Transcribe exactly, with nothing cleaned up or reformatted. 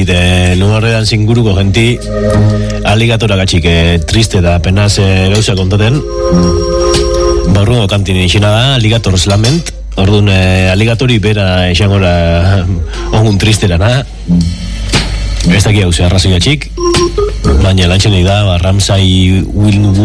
dit, e, nuarrean zinguruko genti aligatora gatxik e, triste da penaz e, gauza kontaten. Baurruno kantin izena da, aligator slament. Orduan, e, aligatori bera esangora ongun tristera na. Ez daki hau ze arrazoi gatxik, baina lantxen da, Ramsay Will